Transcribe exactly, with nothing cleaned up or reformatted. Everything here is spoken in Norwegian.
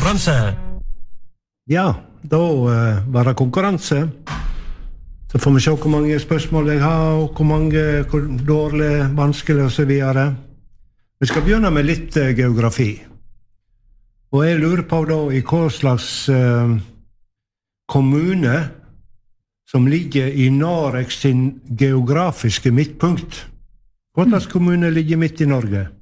konkurranse. Ja, da uh, var det konkurranse. Så får vi se hvor mange spørsmål jeg har, og hvor mange, hvor dårlig, vanskelig og så videre. Vi skal begynne med litt uh, geografi. Og jeg lurer på da i hva slags uh, kommune som ligger i Norge sin geografiske midtpunkt. Hva slags kommune ligger midt i Norge?